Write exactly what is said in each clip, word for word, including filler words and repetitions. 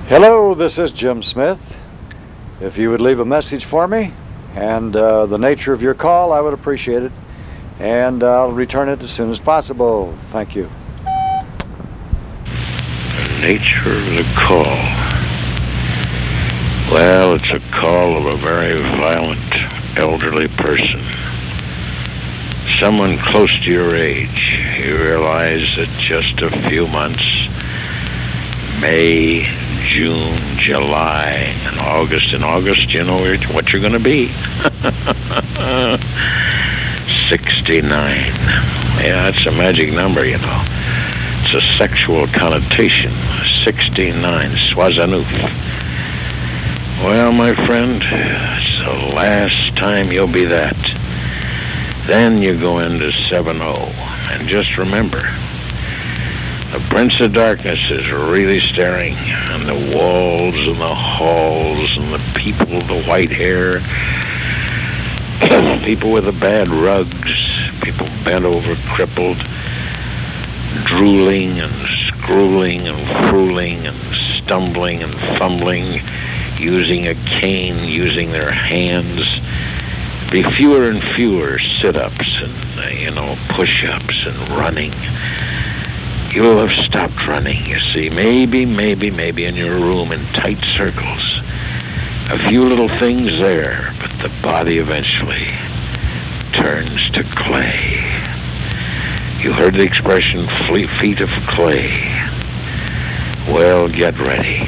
Hello, this is Jim Smith. If you would leave a message for me and uh, the nature of your call, I would appreciate it. And I'll return it as soon as possible. Thank you. The nature of the call. Well, it's a call of a very violent elderly person. Someone close to your age. You realize that just a few months, May, June, July, and August. In August, you know what you're going to be. sixty-nine. Yeah, it's a magic number, you know. It's a sexual connotation. sixty-nine, Soixante-neuf. Well, my friend, it's the last time you'll be that. Then you go into seven oh. And just remember, the Prince of Darkness is really staring, and the walls and the halls and the people with the white hair, people with the bad rugs, people bent over, crippled, drooling and scrolling and frooling and stumbling and fumbling, using a cane, using their hands. Be fewer and fewer sit-ups and, uh, you know, push-ups and running. You'll have stopped running, you see. Maybe, maybe, maybe in your room in tight circles. A few little things there, but the body eventually turns to clay. You heard the expression, fleet feet of clay. Well, get ready.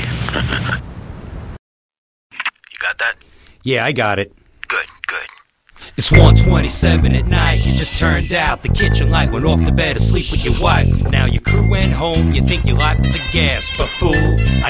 You got that? Yeah, I got it. Good, good. It's one twenty-seven at night, you just turned out the kitchen light, went off to bed asleep with your wife. Now your crew went home, you think your life is a gas, but fool, I